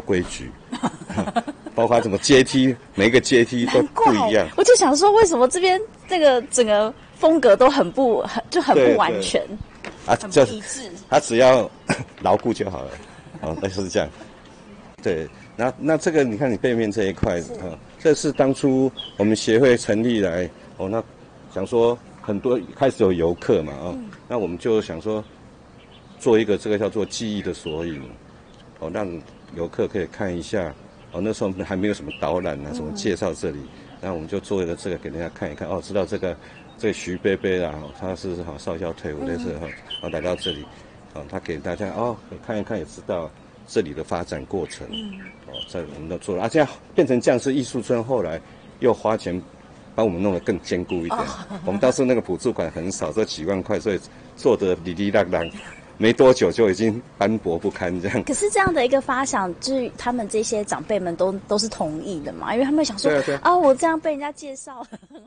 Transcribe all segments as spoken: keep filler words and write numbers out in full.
规矩，包括什么阶梯，每一个阶梯都不一样。 我就想说，为什么这边这个整个风格都很不很就很不完全啊，很不一致。 他只要牢固就好了，哦，那就是这样。对，那那这个你看你背面这一块，哦，这是当初我们协会成立来，哦，那想说很多开始有游客嘛，哦，嗯，那我们就想说做一个这个叫做记忆的索引，哦，让游客可以看一下。哦，那时候还没有什么导览啊，什么介绍这里，那我们就做一个这个给人家看一看。哦，知道这个这个徐贝贝啊，他是好少校退伍的时候，哦来到这里，哦，他给大家哦看一看，也知道这里的发展过程。哦，这我们都做了啊，这样变成这样是艺术村，后来又花钱把我们弄得更坚固一点。我们当时那个补助款很少，这几万块，所以做得哩哩啷啷。没多久就已经斑驳不堪这样。 可是这样的一个发想，就是他们这些长辈们都都是同意的嘛，因为他们想说，啊，啊，我这样被人家介绍。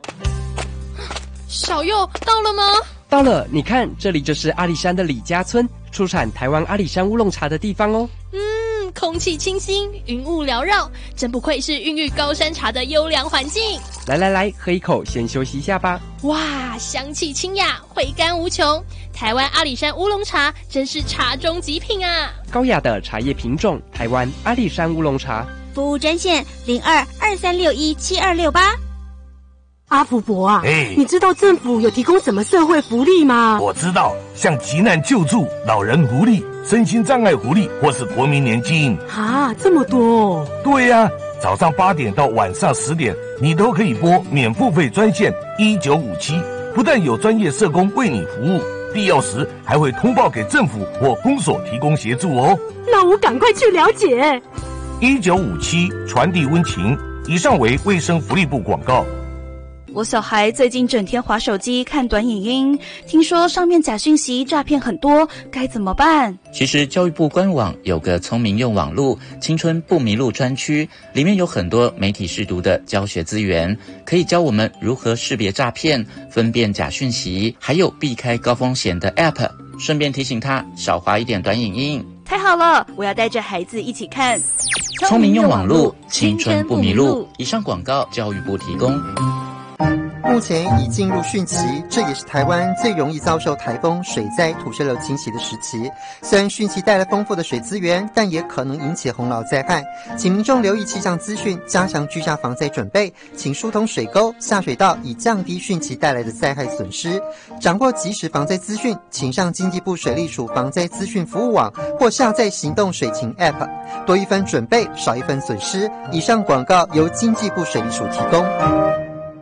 小佑到了吗？ 到了，你看，这里就是阿里山的李家村，出产台湾阿里山乌龙茶的地方哦。 嗯，空气清新，云雾缭绕，真不愧是孕育高山茶的优良环境。 来来来，喝一口，先休息一下吧。 哇，香气清雅，回甘无穷。台湾阿里山乌龙茶真是茶中极品啊！ 高雅的茶叶品种，台湾阿里山乌龙茶。 服务专线零二二三六一七二六八。 阿福伯啊， 哎， 你知道政府有提供什么社会福利吗？ 我知道，像急难救助、老人福利、身心障碍福利，或是国民年金。 啊，这么多！ 对呀，啊，早上八点到晚上十点，你都可以拨免付费专线一九五七，不但有专业社工为你服务，必要时还会通报给政府或公所提供协助哦。 那我赶快去了解。 一九五七传递温情，以上为卫生福利部广告。 我小孩最近整天滑手机看短影音，听说上面假讯息诈骗很多，该怎么办？ 其实教育部官网有个聪明用网路青春不迷路专区，里面有很多媒体识读的教学资源，可以教我们如何识别诈骗、分辨假讯息，还有避开高风险的 App， 顺便提醒他少滑一点短影音。 太好了，我要带着孩子一起看聪明用网路青春不迷路。以上广告教育部提供。 目前已进入汛期，这也是台湾最容易遭受台风、水灾、土石流侵袭的时期。虽然汛期带来丰富的水资源，但也可能引起洪涝灾害，请民众留意气象资讯，加强居家防灾准备，请疏通水沟、下水道，以降低汛期带来的灾害损失。掌握即时防灾资讯，请上经济部水利署防灾资讯服务网或下载行动水情 App， 多一分准备，少一分损失。以上广告由经济部水利署提供。